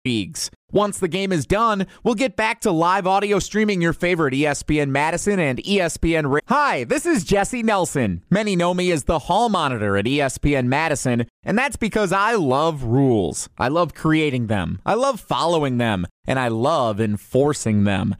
leagues. Once the game is done, we'll get back to live audio streaming your favorite ESPN Madison and ESPN. Hi, this is Jesse Nelson. Many know me as the Hall Monitor at ESPN Madison, and that's because I love rules. I love creating them. I love following them, and I love enforcing them.